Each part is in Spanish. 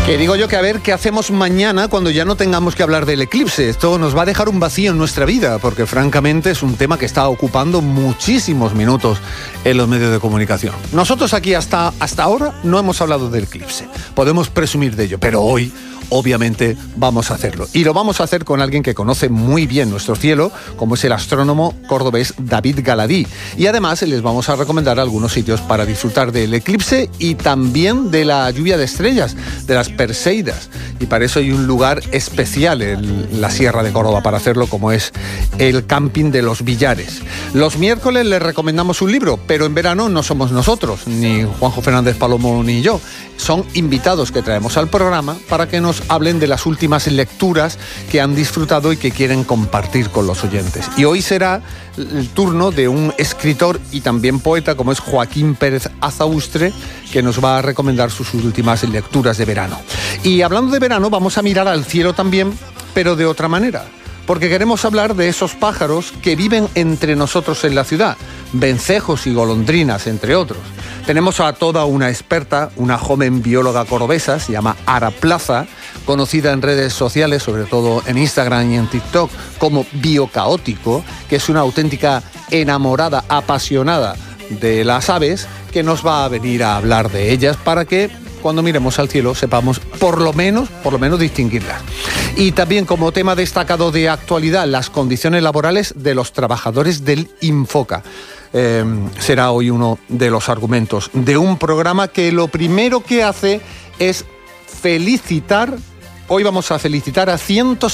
Que digo yo que a ver qué hacemos mañana cuando ya no tengamos que hablar del eclipse. Esto nos va a dejar un vacío en nuestra vida, porque francamente es un tema que está ocupando muchísimos minutos en los medios de comunicación. Nosotros aquí hasta ahora no hemos hablado del eclipse. Podemos presumir de ello, pero hoy obviamente vamos a hacerlo. Y lo vamos a hacer con alguien que conoce muy bien nuestro cielo, como es el astrónomo cordobés David Galadí. Y además les vamos a recomendar algunos sitios para disfrutar del eclipse y también de la lluvia de estrellas, de las Perseidas. Y para eso hay un lugar especial en la Sierra de Córdoba para hacerlo, como es el camping de los Villares. Los miércoles les recomendamos un libro, pero en verano no somos nosotros, ni Juanjo Fernández Palomo ni yo. Son invitados que traemos al programa para que nos hablen de las últimas lecturas que han disfrutado y que quieren compartir con los oyentes. Y hoy será el turno de un escritor y también poeta como es Joaquín Pérez Azaustre, que nos va a recomendar sus últimas lecturas de verano. Y hablando de verano, vamos a mirar al cielo también, pero de otra manera, porque queremos hablar de esos pájaros que viven entre nosotros en la ciudad, vencejos y golondrinas, entre otros. Tenemos a toda una experta, una joven bióloga cordobesa, se llama Ara Plaza, conocida en redes sociales, sobre todo en Instagram y en TikTok, como Biocaótico, que es una auténtica enamorada, apasionada de las aves, que nos va a venir a hablar de ellas para que cuando miremos al cielo sepamos por lo menos distinguirlas. Y también como tema destacado de actualidad, las condiciones laborales de los trabajadores del Infoca. Será hoy uno de los argumentos de un programa que lo primero que hace es felicitar. Hoy vamos a felicitar a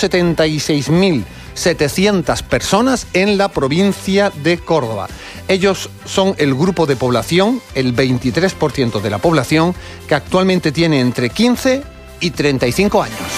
176.700 personas en la provincia de Córdoba. Ellos son el grupo de población, el 23% de la población, que actualmente tiene entre 15 y 35 años.